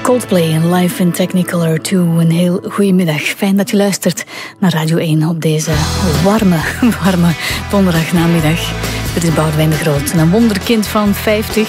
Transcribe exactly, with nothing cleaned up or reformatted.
Coldplay en Live in Technicolor twee. Een heel goedemiddag. Fijn dat je luistert naar Radio één op deze warme, warme donderdagnamiddag. Dit is Boudewijn de Groot, een wonderkind van vijftig.